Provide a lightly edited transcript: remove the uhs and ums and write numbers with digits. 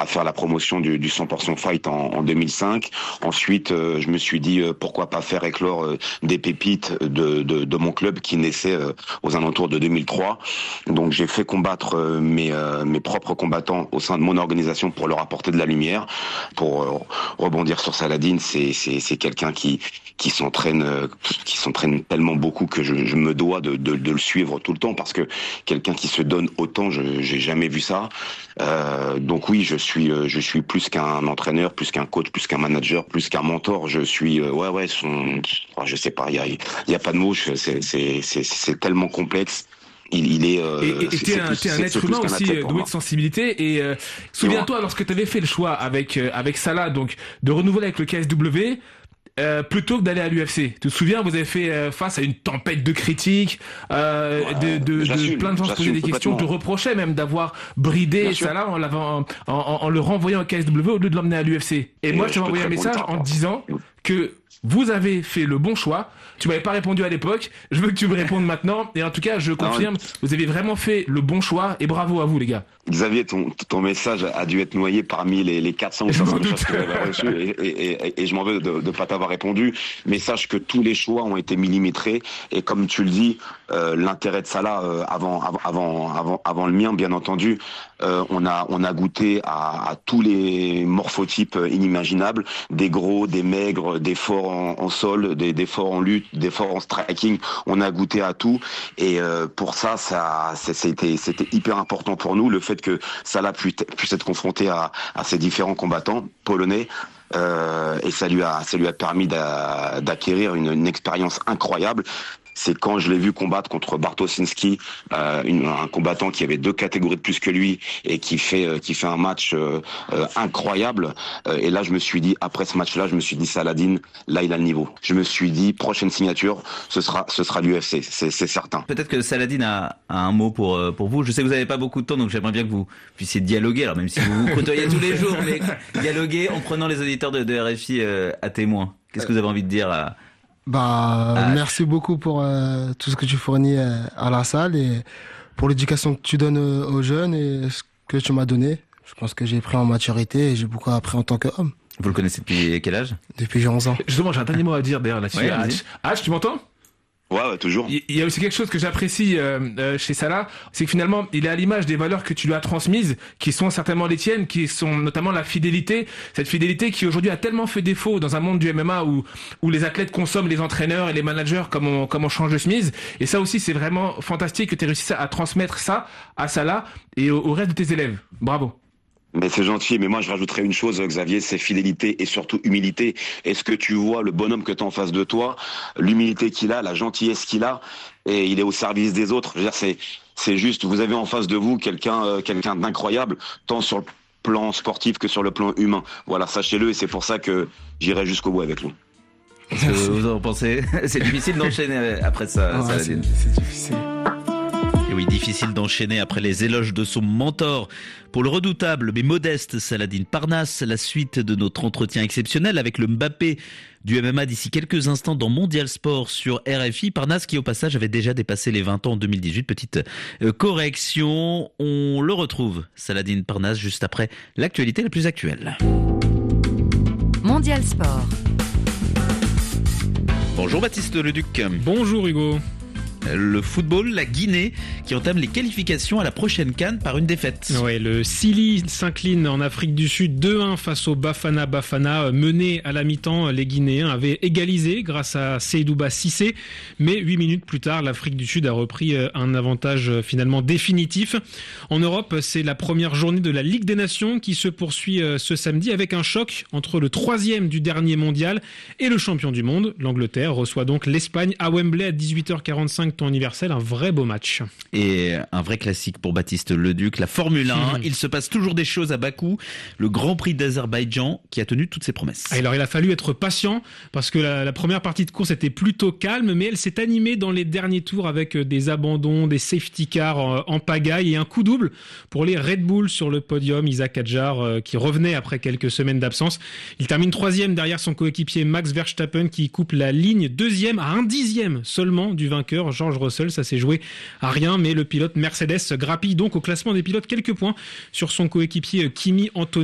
faire la promotion du 100% Fight en 2005. Ensuite, je me suis dit pourquoi pas faire éclore des pépites de mon club qui naissait aux alentours de 2003. Donc j'ai fait combattre mes propres combattants au sein de mon organisation pour leur apporter de la lumière. Pour rebondir sur Saladin, c'est quelqu'un qui s'entraîne tellement beaucoup que je me dois de le suivre tout le temps, parce que quelqu'un qui se donne autant, j'ai jamais vu ça. Donc oui, je suis plus qu'un entraîneur, plus qu'un coach, plus qu'un manager, plus qu'un mentor. Je suis je sais pas, il y a pas de mots. C'est tellement complexe. Il est. Et t'es un être humain aussi doué de sensibilité. Et souviens-toi, lorsque tu avais fait le choix avec Salah, donc de renouveler avec le KSW. Plutôt que d'aller à l'UFC. Tu te souviens, vous avez fait face à une tempête de critiques, de plein de gens se posaient des questions, te reprochaient même d'avoir bridé Salah en le renvoyant au KSW au lieu de l'emmener à l'UFC. Et moi, je t'ai envoyé un message en te disant que vous avez fait le bon choix. Tu m'avais pas répondu à l'époque. Je veux que tu me répondes maintenant. Et en tout cas, je confirme, vous avez vraiment fait le bon choix. Et bravo à vous, les gars. Xavier, ton message a dû être noyé parmi les 400 ou 500 messages que j'avais reçus. Et je m'en veux de pas t'avoir répondu. Mais sache que tous les choix ont été millimétrés. Et comme tu le dis, l'intérêt de Salah, avant le mien, bien entendu, on a goûté à tous les morphotypes inimaginables. Des gros, des maigres, des forts en sol, des forts en lutte, des forts en striking. On a goûté à tout. Et pour ça, c'était hyper important pour nous, le fait que Salah puisse être confronté à ces différents combattants polonais. Et ça lui a permis d'acquérir une expérience incroyable. C'est quand je l'ai vu combattre contre Bartoszynski, un combattant qui avait 2 catégories de plus que lui et qui fait un match incroyable. Et là, je me suis dit, après ce match-là, Saladin, là, il a le niveau. Je me suis dit, prochaine signature, ce sera l'UFC, c'est certain. Peut-être que Saladin a un mot pour vous. Je sais que vous n'avez pas beaucoup de temps, donc j'aimerais bien que vous puissiez dialoguer. Alors même si vous vous côtoyez tous les jours, mais dialoguer en prenant les auditeurs de RFI à témoin. Qu'est-ce que vous avez envie de dire à... Merci beaucoup pour tout ce que tu fournis à la salle et pour l'éducation que tu donnes aux jeunes et ce que tu m'as donné. Je pense que j'ai pris en maturité et j'ai beaucoup appris en tant qu'homme. Vous le connaissez depuis quel âge ? Depuis j'ai 11 ans. Justement, j'ai un dernier mot à dire d'ailleurs là-dessus. H, tu m'entends ? Ouais, toujours. Il y a aussi quelque chose que j'apprécie chez Salah, c'est que finalement, il est à l'image des valeurs que tu lui as transmises, qui sont certainement les tiennes, qui sont notamment la fidélité. Cette fidélité qui aujourd'hui a tellement fait défaut dans un monde du MMA où les athlètes consomment les entraîneurs et les managers comme on change de chemise. Et ça aussi, c'est vraiment fantastique que tu aies réussi à transmettre ça à Salah et au reste de tes élèves. Bravo. Mais c'est gentil, mais moi je rajouterais une chose, Xavier, c'est fidélité et surtout humilité. Est-ce que tu vois le bonhomme que tu as en face de toi, l'humilité qu'il a, la gentillesse qu'il a, et il est au service des autres. Je veux dire, c'est juste, vous avez en face de vous quelqu'un d'incroyable, tant sur le plan sportif que sur le plan humain. Voilà, sachez-le, et c'est pour ça que j'irai jusqu'au bout avec lui. Qu'est-ce que vous en pensez ? C'est difficile d'enchaîner après ça, Saladin. C'est difficile. Et oui, difficile d'enchaîner après les éloges de son mentor. Pour le redoutable mais modeste Saladin Parnasse, la suite de notre entretien exceptionnel avec le Mbappé du MMA d'ici quelques instants dans Mondial Sport sur RFI. Parnasse qui au passage avait déjà dépassé les 20 ans en 2018. Petite correction, on le retrouve, Saladin Parnasse, juste après l'actualité la plus actuelle. Mondial Sport. Bonjour Baptiste Leduc. Bonjour Hugo. Le football, la Guinée, qui entame les qualifications à la prochaine CAN par une défaite. Ouais, le Sili s'incline en Afrique du Sud 2-1 face au Bafana Bafana. Mené à la mi-temps, les Guinéens avaient égalisé grâce à Seydouba Cissé. Mais 8 minutes plus tard, l'Afrique du Sud a repris un avantage finalement définitif. En Europe, c'est la première journée de la Ligue des Nations qui se poursuit ce samedi avec un choc entre le 3e du dernier mondial et le champion du monde. L'Angleterre reçoit donc l'Espagne à Wembley à 18h45. Temps universel, un vrai beau match. Et un vrai classique pour Baptiste Leduc, la Formule 1. Il se passe toujours des choses à Bakou, le Grand Prix d'Azerbaïdjan qui a tenu toutes ses promesses. Alors il a fallu être patient parce que la première partie de course était plutôt calme, mais elle s'est animée dans les derniers tours avec des abandons, des safety cars en pagaille et un coup double pour les Red Bull sur le podium. Isaac Hadjar qui revenait après quelques semaines d'absence. Il termine 3e derrière son coéquipier Max Verstappen qui coupe la ligne 2e à 1/10 seulement du vainqueur George Russell. Ça s'est joué à rien, mais le pilote Mercedes grappille donc au classement des pilotes quelques points sur son coéquipier Kimi Antonelli.